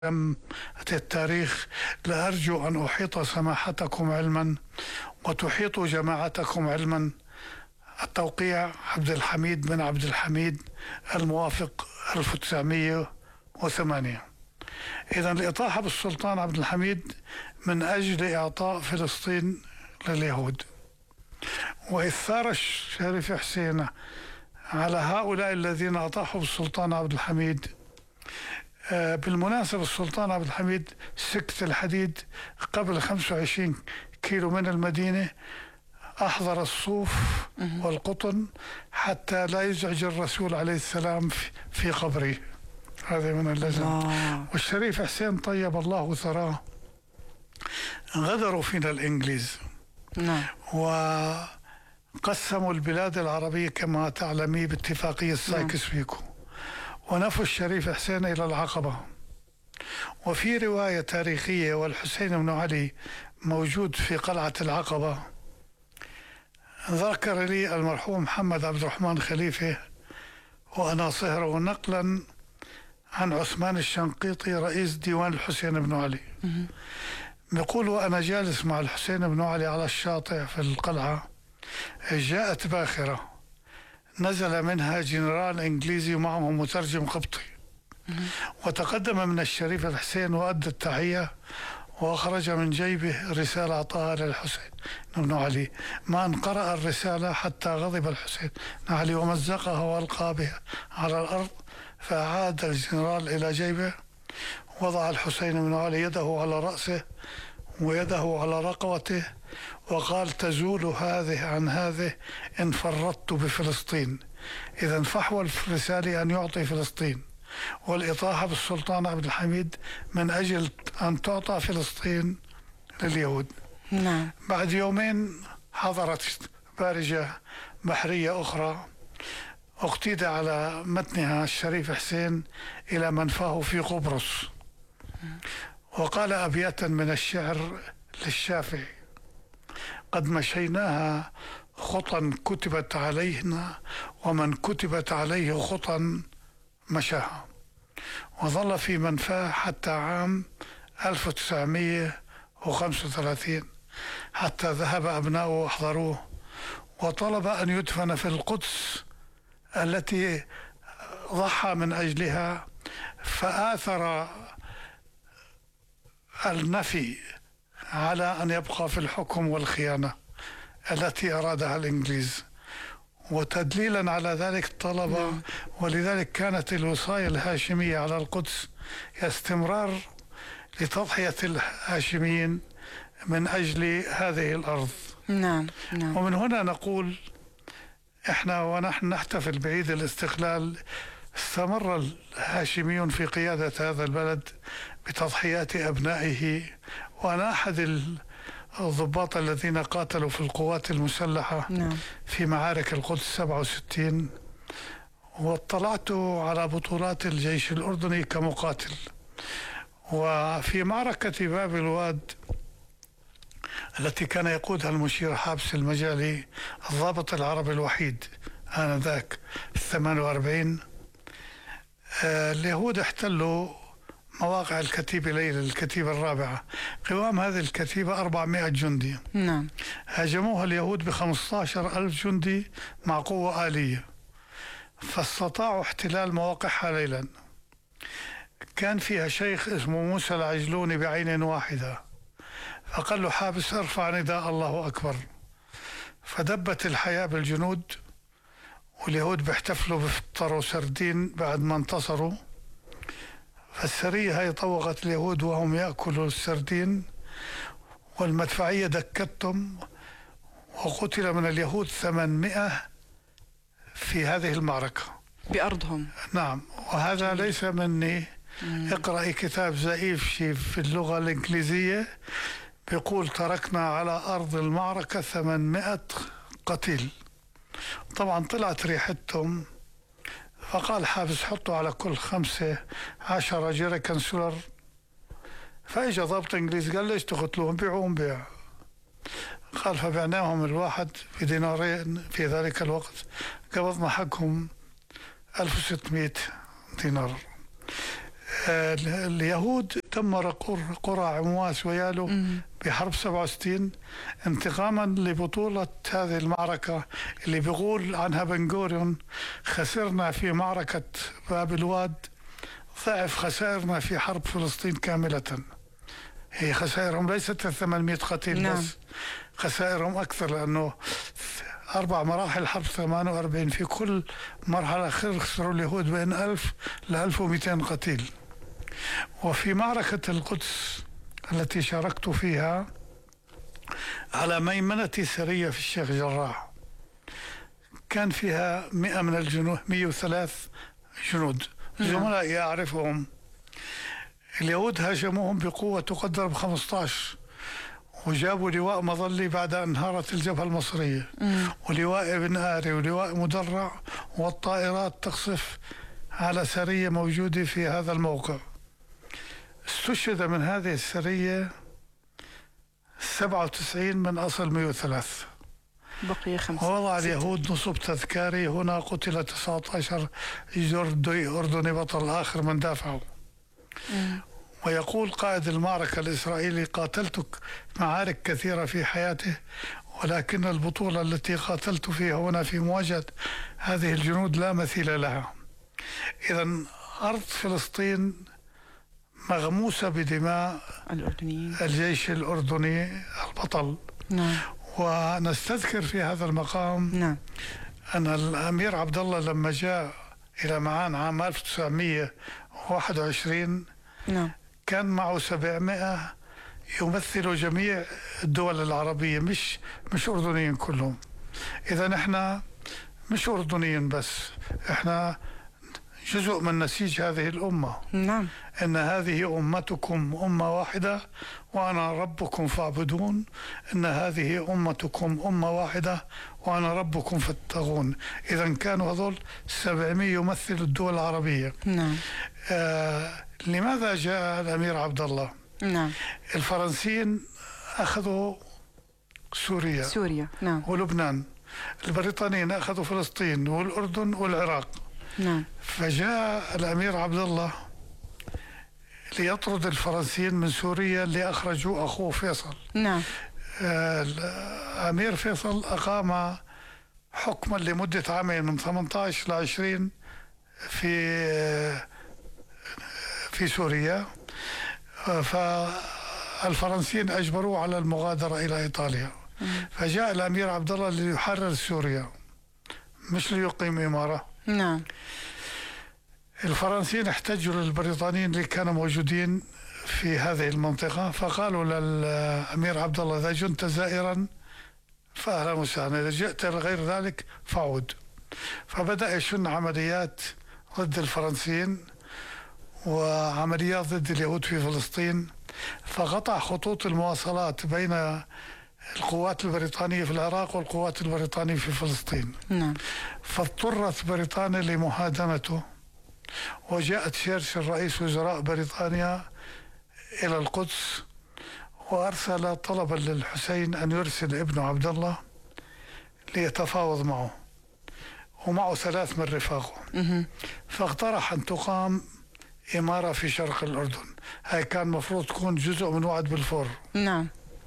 التاريخ لأرجو أن أحيط سماحتكم علما وتحيط جماعتكم علما. التوقيع عبد الحميد بن عبد الحميد، الموافق 1908. إذن الإطاحة بالسلطان عبد الحميد من أجل إعطاء فلسطين لليهود، وإثار الشريف حسين على هؤلاء الذين أطاحوا بالسلطان عبد الحميد. بالمناسبة السلطان عبد الحميد سكة الحديد قبل 25 كيلو من المدينة، أحضر الصوف والقطن حتى لا يزعج الرسول عليه السلام في قبره. هذا من اللزم. والشريف حسين طيب الله ثراه غدروا فينا الإنجليز، وقسموا البلاد العربية كما تعلمي باتفاقية سايكس بيكو، ونفوا الشريف حسين إلى العقبة. وفي رواية تاريخية، والحسين بن علي موجود في قلعة العقبة، ذكر لي المرحوم محمد عبد الرحمن خليفة وأنا صهره نقلا عن عثمان الشنقيطي رئيس ديوان الحسين بن علي، بيقول وأنا جالس مع الحسين بن علي على الشاطئ في القلعة، جاءت باخرة نزل منها جنرال إنجليزي ومعه مترجم قبطي، وتقدم من الشريف الحسين وأدى التحية، وأخرج من جيبه رسالة أعطاها للحسين بن علي. ما أن قرأ الرسالة حتى غضب الحسين بن علي ومزقها وألقى بها على الأرض، فعاد الجنرال إلى جيبه، وضع الحسين بن علي يده على رأسه ويده على رقبته، وقال تزول هذه عن هذه إن فرطت بفلسطين. إذا فحوى الرسالة أن يعطي فلسطين، والإطاحة بالسلطان عبد الحميد من أجل أن تعطى فلسطين لليهود. نعم. بعد يومين حضرت بارجة بحرية أخرى اقتيد على متنها الشريف حسين إلى منفاه في قبرص، وقال أبياتا من الشعر للشافعي: قد مشيناها خطا كتبت علينا، ومن كتبت عليه خطا مشاها. وظل في منفاه حتى عام 1935 حتى ذهب أبناؤه وأحضروه، وطلب أن يدفن في القدس التي ضحى من أجلها، فآثر النفي على أن يبقى في الحكم والخيانة التي أرادها الإنجليز، وتدليلا على ذلك طلب. ولذلك كانت الوصاية الهاشمية على القدس استمرار لتضحية الهاشميين من أجل هذه الأرض. نعم. ومن هنا نقول إحنا ونحن نحتفل بعيد الاستقلال، استمر الهاشميون في قيادة هذا البلد بتضحيات أبنائه. وأنا أحد الضباط الذين قاتلوا في القوات المسلحة في معارك القدس 67، واطلعت على بطولات الجيش الأردني كمقاتل. وفي معركة باب الواد التي كان يقودها المشير حابس المجالي، الضابط العربي الوحيد آنذاك في 48، اليهود احتلوا مواقع الكتيبة ليلى، الكتيبة الرابعة. قوام هذه الكتيبة 400 جندي. نعم. هاجموها اليهود ب15,000 جندي مع قوة آلية، فاستطاعوا احتلال مواقعها ليلا. كان فيها شيخ اسمه موسى العجلوني بعين واحدة، فقال له حابس ارفع نداء الله أكبر، فدبت الحياة بالجنود، واليهود بيحتفلوا بفطروا سردين بعد ما انتصروا. فالسرية هاي طوقت اليهود وهم يأكلوا السردين، والمدفعية دكتهم، وقتل من اليهود 800 في هذه المعركة بأرضهم. نعم. وهذا ليس مني، اقرأي كتاب زئيف في اللغة الإنجليزية بيقول تركنا على أرض المعركة 800 قتيل. طبعا طلعت ريحتهم، فقال حابس حطوا على كل 15 جيريكان سولر. فاجا ضابط انجليزي قال ليش تقتلوهم؟ بيعوهم بيع. قال فبعناهم الواحد ب2 في ذلك الوقت، قبضنا حقهم 1600 دينار. اليهود دمر قرى عمواس ويالو بحرب 67 انتقاما لبطولة هذه المعركة اللي بيقول عنها بن غوريون: خسرنا في معركة باب الواد ضعف خسائرنا في حرب فلسطين كاملة. هي خسائرهم ليست 800 قتيل نعم. بس، خسائرهم أكثر، لأنه 4 مراحل حرب 48 في كل مرحلة خسروا اليهود بين 1000 ل 1200 قتيل. وفي معركة القدس التي شاركت فيها على ميمنة سرية في الشيخ جراح، كان فيها 100 من الجنود، 103 جنود زملائي أعرفهم. اليهود هاجموهم بقوة تقدر ب15، وجابوا لواء مظلي بعد أن انهارت الجبهة المصرية، ولواء ابن آري ولواء مدرع، والطائرات تقصف على سرية موجودة في هذا الموقع. استشهد من هذه السرية 97 من أصل 103. بقي 5. ووضع اليهود نصب تذكاري: هنا قتل 19 جندي أردني بطل آخر من دافعوا. ويقول قائد المعركة الإسرائيلي: قاتلت معارك كثيرة في حياته، ولكن البطولة التي قاتلت فيها هنا في مواجهة هذه الجنود لا مثيل لها. إذن أرض فلسطين مغموسة بدماء الأردنيين، الجيش الأردني البطل. نعم. ونستذكر في هذا المقام نعم. أن الأمير عبد الله لما جاء إلى معان عام 1921 نعم. كان معه 700 يمثلوا جميع الدول العربية، مش أردنيين كلهم. إذا نحن مش أردنيين بس، إحنا جزء من نسيج هذه الأمة. نعم. إن هذه أمتكم أمة واحدة وأنا ربكم فاعبدون. إن هذه أمتكم أمة واحدة وأنا ربكم فاتقون. إذا كانوا هذول 700 يمثلوا الدول العربية. نعم. لماذا جاء الأمير عبد الله؟ نعم. الفرنسيين أخذوا سوريا نعم. ولبنان، البريطانيين أخذوا فلسطين والأردن والعراق. نعم. فجاء الأمير عبد الله ليطرد الفرنسيين من سوريا اللي أخرجوا أخوه فيصل. نعم. الأمير فيصل أقام حكما لمدة عامين من 18 ل 20 في سوريا. فالفرنسيين أجبروه على المغادرة إلى إيطاليا. فجاء الأمير عبد الله ليحرر سوريا مش ليقيم إمارة. نعم. الفرنسيين احتجوا للبريطانيين اللي كانوا موجودين في هذه المنطقة، فقالوا للأمير عبد الله: إذا جنت زائرا فأهلا وسهلا، إذا جئت لغير ذلك فعود. فبدأ يشن عمليات ضد الفرنسيين وعمليات ضد اليهود في فلسطين، فقطع خطوط المواصلات بين القوات البريطانية في العراق والقوات البريطانية في فلسطين. نعم. فاضطرت بريطانيا لمهادنته، وجاءت تشرشل رئيس وزراء بريطانيا إلى القدس وأرسل طلبا للحسين أن يرسل ابنه عبد الله ليتفاوض معه، ومعه 3 من رفاقه. فاقترح أن تقام إمارة في شرق الأردن. هاي كان مفروض تكون جزء من وعد بلفور. نعم.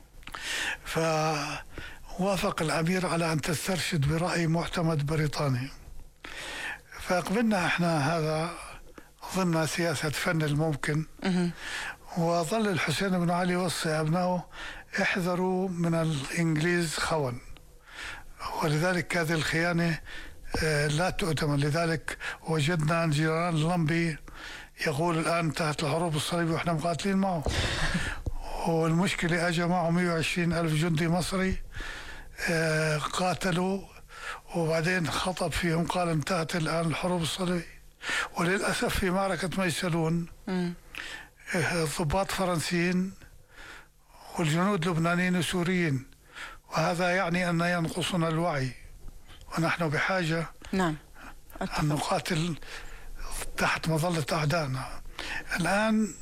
فوافق الأمير على أن تسترشد برأي معتمد بريطاني. فقبلنا احنا هذا ضمن سياسة فن الممكن. وظل الحسين بن علي يوصي أبنائه: احذروا من الإنجليز خون، ولذلك هذه الخيانة لا تؤتمن. لذلك وجدنا جيران اللمبي يقول الآن انتهت الحروب الصليبية وإحنا مقاتلين معه. والمشكلة أجا معه 120 ألف جندي مصري قاتلوا، وبعدين خطب فيهم قال انتهت الآن الحروب الصليبية. وللأسف في معركة ميسلون ضباط فرنسيين والجنود لبنانيين وسوريين، وهذا يعني أن ينقصنا الوعي، ونحن بحاجة نعم أن نقاتل تحت مظلة أعدائنا. الآن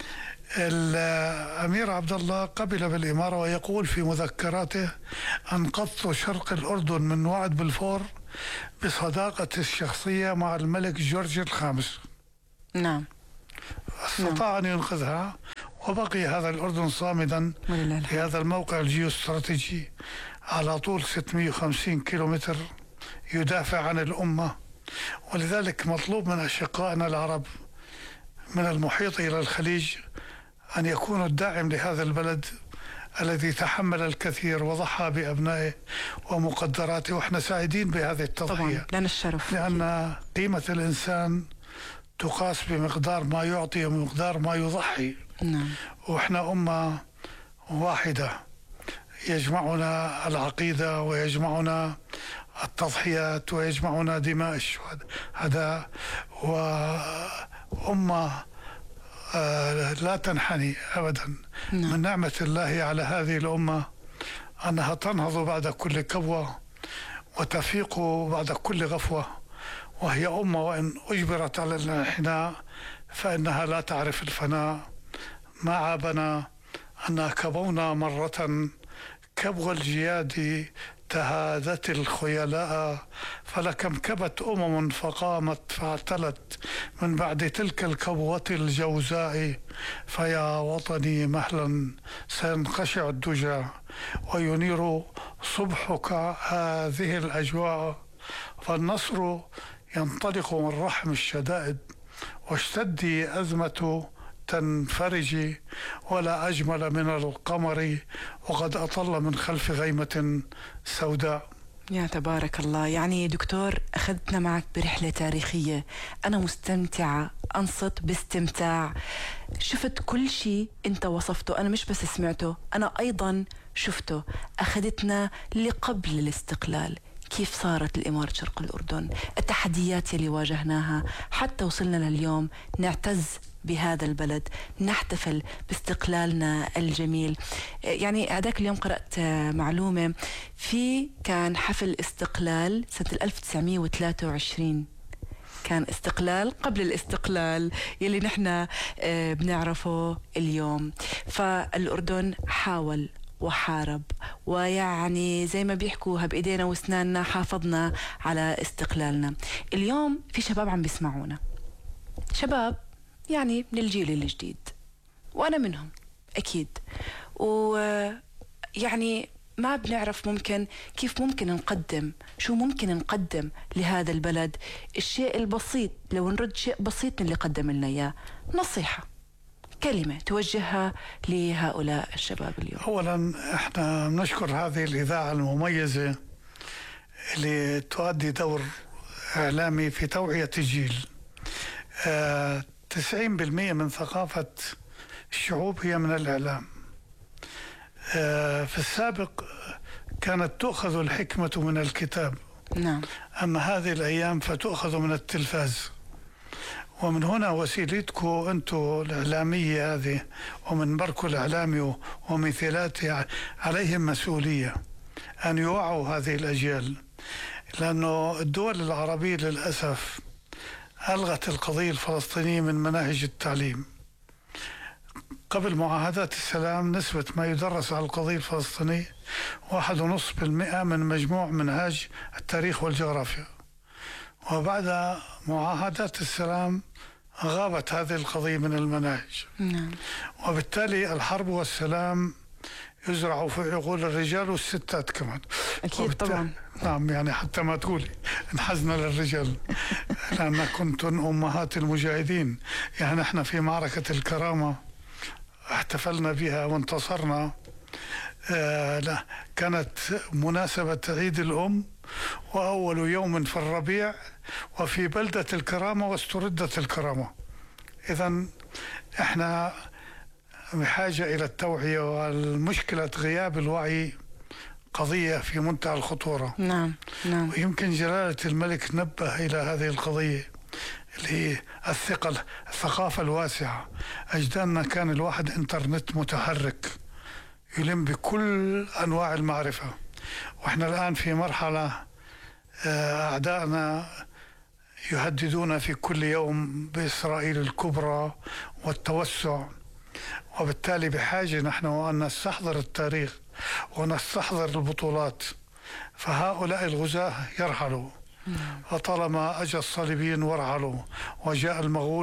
الأمير عبد الله قبل بالإمارة، ويقول في مذكراته: أنقذت شرق الأردن من وعد بلفور بصداقة الشخصية مع الملك جورج الخامس. نعم. استطاع أن ينقذها، وبقي هذا الأردن صامدا ولله الحمد. في هذا الموقع الجيوستراتيجي على طول 650 كيلومتر يدافع عن الأمة. ولذلك مطلوب من أشقائنا العرب من المحيط إلى الخليج أن يكونوا الداعم لهذا البلد الذي تحمل الكثير وضحى بأبنائه ومقدراته، وإحنا سعيدين بهذه التضحية. طبعا لنا الشرف. لأن قيمة الإنسان تقاس بمقدار ما يعطي ومقدار ما يضحي. نعم. وإحنا أمة واحدة يجمعنا العقيدة ويجمعنا التضحيات ويجمعنا دماء الشهداء، وأمة لا تنحني أبدا. من نعمة الله على هذه الأمة أنها تنهض بعد كل كبوة وتفيق بعد كل غفوة، وهي أمة وإن أجبرت على الانحناء فإنها لا تعرف الفناء. ما عابنا أن كبونا مرة كبو الجياد تهادت الخيلاء، فلكم كبت أمم فقامت فاعتلت من بعد تلك الكبوة الجوزاء. فيا وطني مهلا سينقشع الدجى وينير صبحك هذه الأجواء، فالنصر ينطلق من رحم الشدائد، واشتدي أزمة تنفرجي، ولا أجمل من القمر وقد أطل من خلف غيمة سوداء. يا تبارك الله. يعني دكتور أخذتنا معك برحلة تاريخية، أنا مستمتعة، أنصت باستمتاع، شفت كل شيء أنت وصفته، أنا مش بس سمعته، أنا أيضا شفته. أخذتنا لقبل الاستقلال، كيف صارت الإمارة شرق الأردن، التحديات اللي واجهناها حتى وصلنا لليوم نعتز بهذا البلد، نحتفل باستقلالنا الجميل. يعني هذاك اليوم قرأت معلومة، كان حفل استقلال سنة 1923، كان استقلال قبل الاستقلال يلي نحن بنعرفه اليوم. فالأردن حاول وحارب، ويعني زي ما بيحكوها بإيدينا واسناننا حافظنا على استقلالنا. اليوم في شباب عم بيسمعونا، شباب يعني من الجيل الجديد، وأنا منهم أكيد، ويعني ما بنعرف كيف ممكن نقدم، شو ممكن نقدم لهذا البلد. الشيء البسيط، لو نرد شيء بسيط من اللي قدم لنا إياه، نصيحة، كلمة توجهها لهؤلاء الشباب اليوم. أولا احنا نشكر هذه الإذاعة المميزة اللي تؤدي دور إعلامي في توعية الجيل. 90% من ثقافة الشعوب هي من الإعلام. في السابق كانت تؤخذ الحكمة من الكتاب، نعم. أما هذه الأيام فتؤخذ من التلفاز. ومن هنا وسيلتكم أنتم الإعلامية هذه ومنبركم الإعلامي ومثلاته عليهم مسؤولية أن يوعوا هذه الأجيال، لأنه الدول العربية للأسف ألغت القضية الفلسطينية من مناهج التعليم. قبل معاهدات السلام نسبة ما يدرس على القضية الفلسطينية 1.5% من مجموع منهاج التاريخ والجغرافيا، وبعد معاهدات السلام غابت هذه القضية من المناهج. وبالتالي الحرب والسلام يزرع في عقول الرجال والستات كمان. أكيد طبعا. نعم، يعني حتى ما تقولي انحزنا للرجال لأن كنتن أمهات المجاهدين. يعني احنا في معركة الكرامة احتفلنا بها وانتصرنا. لا، كانت مناسبة عيد الأم وأول يوم في الربيع وفي بلدة الكرامة واستردت الكرامة. إذن احنا بحاجة إلى التوعية، والمشكلة غياب الوعي قضية في منتهى الخطورة. نعم نعم. ويمكن جلالة الملك نبه إلى هذه القضية اللي هي الثقافة الواسعة. أجدادنا كان الواحد إنترنت متحرك يلم بكل أنواع المعرفة، وإحنا الآن في مرحلة أعدائنا يهددون في كل يوم بإسرائيل الكبرى والتوسع، وبالتالي بحاجة نحن أن نستحضر التاريخ ونستحضر البطولات. فهؤلاء الغزاة يرحلوا، وطالما أجى الصليبيين ورحلوا وجاء المغول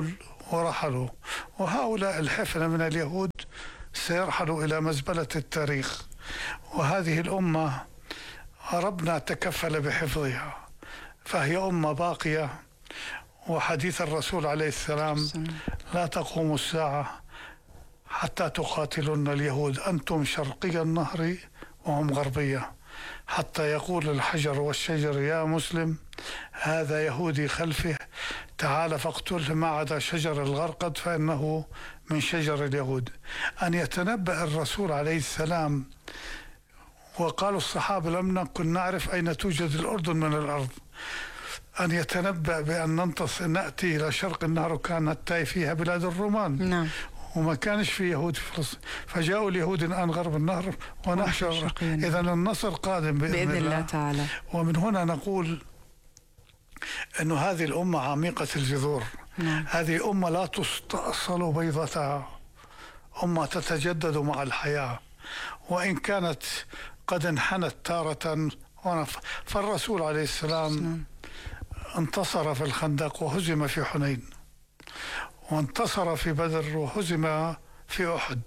ورحلوا. وهؤلاء الحفنة من اليهود سيرحلوا إلى مزبلة التاريخ، وهذه الأمة ربنا تكفل بحفظها، فهي أمة باقية. وحديث الرسول عليه السلام: لا تقوم الساعة حتى تقاتلون اليهود، أنتم شرقي النهر وهم غربية، حتى يقول الحجر والشجر يا مسلم هذا يهودي خلفه تعال فاقتله ما عدا شجر الغرقد فإنه من شجر اليهود. أن يتنبأ الرسول عليه السلام، وقالوا الصحابة لم نكن نعرف أين توجد الأردن من الأرض، أن يتنبأ بأن نأتي إلى شرق النهر، وكانت تاي فيها بلاد الرومان. نعم. وما كانش في يهود في فلسطين، فجاءوا اليهود الآن غرب النهر ونحشر. إذا النصر قادم بإذن الله تعالى. ومن هنا نقول أن هذه الأمة عميقة الجذور. نعم. هذه أمة لا تستأصل بيضتها، أمة تتجدد مع الحياة، وإن كانت قد انحنت تارة. فالرسول عليه السلام انتصر في الخندق وهزم في حنين، وانتصر في بدر وهزم في أحد.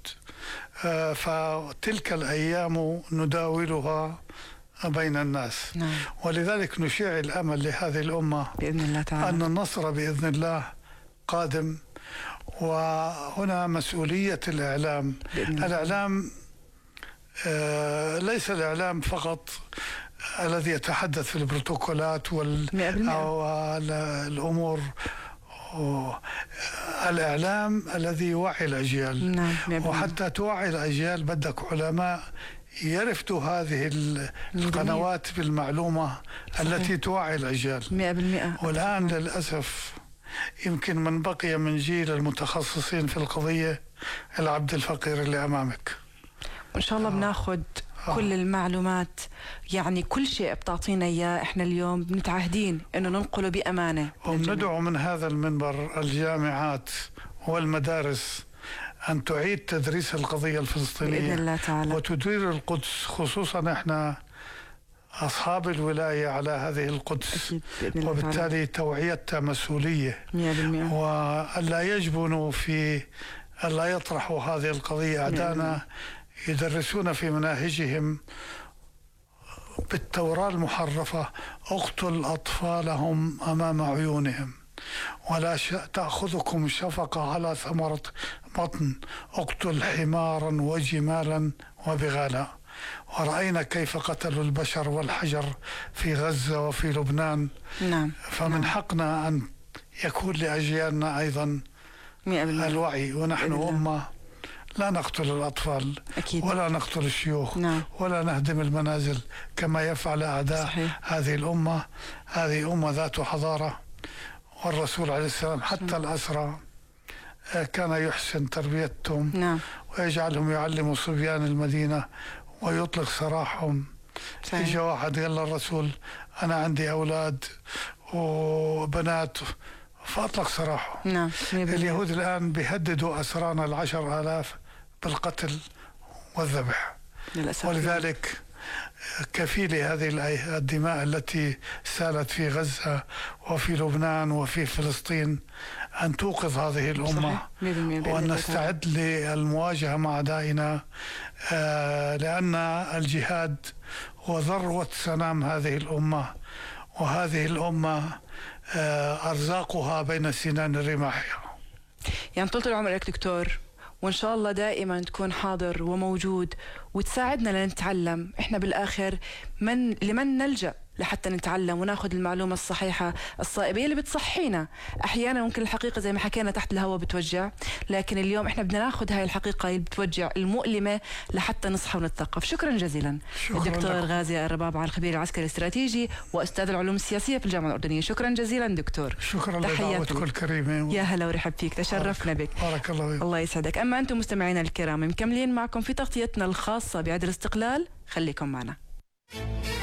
فتلك الأيام نداولها بين الناس. نعم. ولذلك نشيع الأمل لهذه الأمة بإذن الله تعالى أن النصر بإذن الله قادم. وهنا مسؤولية الإعلام. الإعلام ليس الإعلام فقط الذي يتحدث في البروتوكولات والأمور، الإعلام الذي يوعي الأجيال. نعم. وحتى توعي الأجيال بدك علماء يرفدوا هذه القنوات بالمعلومة التي توعي الأجيال 100%. والآن للأسف يمكن من بقي من جيل المتخصصين في القضية العبد الفقير اللي أمامك. وإن شاء الله بناخد كل المعلومات، يعني كل شيء بتعطينا إياه إحنا اليوم بنتعهدين إنه ننقله بأمانة. وندعو من هذا المنبر الجامعات والمدارس أن تعيد تدريس القضية الفلسطينية بإذن الله تعالى، وتدير القدس، خصوصا إحنا أصحاب الولاية على هذه القدس، وبالتالي توعيتها مسؤولية 100%. وألا يجبنوا في ألا يطرحوا هذه القضية. أعدانا يدرسون في مناهجهم بالتوراة المحرفة اقتل أطفالهم أمام عيونهم، ولا تأخذكم شفقة على ثمرة بطن، اقتل حمارا وجمالا وبغالا. ورأينا كيف قتلوا البشر والحجر في غزة وفي لبنان. نعم. فمن حقنا أن يكون لأجيالنا أيضا الوعي. ونحن أمة لا نقتل الأطفال أكيد. ولا نقتل الشيوخ. نعم. ولا نهدم المنازل كما يفعل أعداء هذه الأمة. هذه أمة ذات حضارة، والرسول عليه السلام حتى الأسرى كان يحسن تربيتهم. نعم. ويجعلهم يعلموا صبيان المدينة ويطلق سراحهم. يجي واحد قال للرسول أنا عندي أولاد وبنات فأطلق سراحهم. نعم. اليهود الآن بيهددوا أسرانا 10,000 بالقتل والذبح للأسف. ولذلك كفيل هذه الدماء التي سالت في غزة وفي لبنان وفي فلسطين أن توقظ هذه الأمة وأن نستعد للمواجهة مع أعدائنا، لأن الجهاد هو ذروة سنام هذه الأمة، وهذه الأمة أرزاقها بين سنان الرماح. يعني طول العمر لك دكتور، وإن شاء الله دائما تكون حاضر وموجود وتساعدنا لنتعلم. إحنا بالآخر لمن نلجأ لحتى نتعلم وناخذ المعلومة الصحيحة الصائبة اللي بتصحينا. أحيانا ممكن الحقيقة زي ما حكينا تحت الهواء بتوجع، لكن اليوم إحنا بدنا ناخذ هاي الحقيقة اللي بتوجع المؤلمة لحتى نصحى ونتثقف. شكرا جزيلا الدكتور غازي الربابعة، الخبير العسكري الاستراتيجي وأستاذ العلوم السياسية في الجامعة الأردنية. شكرا جزيلا دكتور. شكرا لدعوتك الكريمة. يا هلا ورحب فيك، تشرفنا بك. بارك الله فيك. الله يسعدك. أما أنتم مستمعينا الكرام مكملين معكم في تغطيتنا الخاصة بعيد الاستقلال، خليكم معنا.